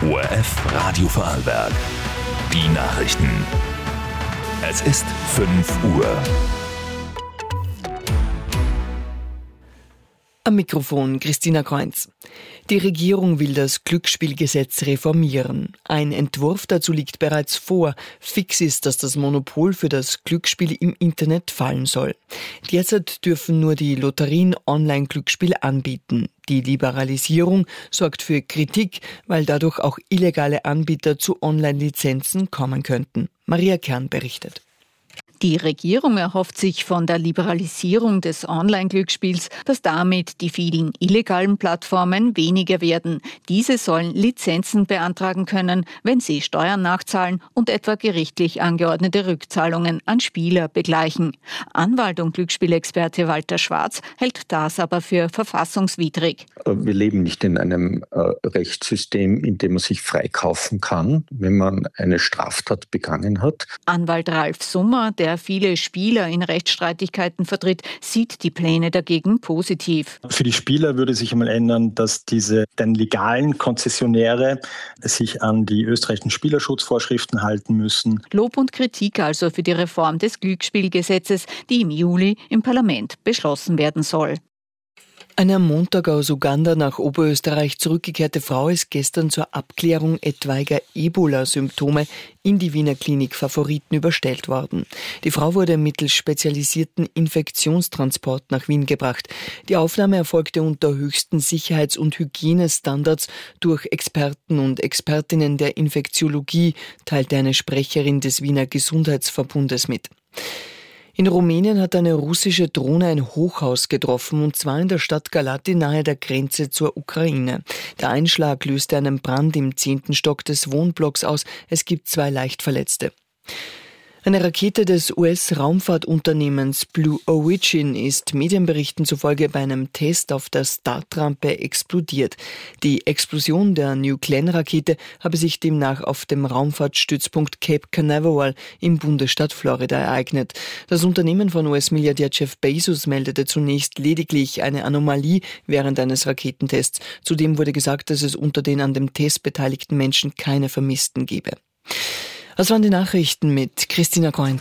ORF Radio Vorarlberg. Die Nachrichten. Es ist 5 Uhr. Am Mikrofon Christina Kreunz. Die Regierung will das Glücksspielgesetz reformieren. Ein Entwurf dazu liegt bereits vor. Fix ist, dass das Monopol für das Glücksspiel im Internet fallen soll. Derzeit dürfen nur die Lotterien Online-Glücksspiel anbieten. Die Liberalisierung sorgt für Kritik, weil dadurch auch illegale Anbieter zu Online-Lizenzen kommen könnten. Maria Kern berichtet. Die Regierung erhofft sich von der Liberalisierung des Online-Glücksspiels, dass damit die vielen illegalen Plattformen weniger werden. Diese sollen Lizenzen beantragen können, wenn sie Steuern nachzahlen und etwa gerichtlich angeordnete Rückzahlungen an Spieler begleichen. Anwalt und Glücksspielexperte Walter Schwarz hält das aber für verfassungswidrig. Wir leben nicht in einem Rechtssystem, in dem man sich freikaufen kann, wenn man eine Straftat begangen hat. Anwalt Ralf Summer, der viele Spieler in Rechtsstreitigkeiten vertritt, sieht die Pläne dagegen positiv. Für die Spieler würde sich einmal ändern, dass diese dann legalen Konzessionäre sich an die österreichischen Spielerschutzvorschriften halten müssen. Lob und Kritik also für die Reform des Glücksspielgesetzes, die im Juli im Parlament beschlossen werden soll. Eine am Montag aus Uganda nach Oberösterreich zurückgekehrte Frau ist gestern zur Abklärung etwaiger Ebola-Symptome in die Wiener Klinik Favoriten überstellt worden. Die Frau wurde mittels spezialisierten Infektionstransport nach Wien gebracht. Die Aufnahme erfolgte unter höchsten Sicherheits- und Hygienestandards durch Experten und Expertinnen der Infektiologie, teilte eine Sprecherin des Wiener Gesundheitsverbundes mit. In Rumänien hat eine russische Drohne ein Hochhaus getroffen, und zwar in der Stadt Galati nahe der Grenze zur Ukraine. Der Einschlag löste einen Brand im 10. Stock des Wohnblocks aus. Es gibt 2 Leichtverletzte. Eine Rakete des US-Raumfahrtunternehmens Blue Origin ist Medienberichten zufolge bei einem Test auf der Startrampe explodiert. Die Explosion der New Glenn-Rakete habe sich demnach auf dem Raumfahrtstützpunkt Cape Canaveral im Bundesstaat Florida ereignet. Das Unternehmen von US-Milliardär Jeff Bezos meldete zunächst lediglich eine Anomalie während eines Raketentests. Zudem wurde gesagt, dass es unter den an dem Test beteiligten Menschen keine Vermissten gebe. Das waren die Nachrichten mit Christina Kreunz.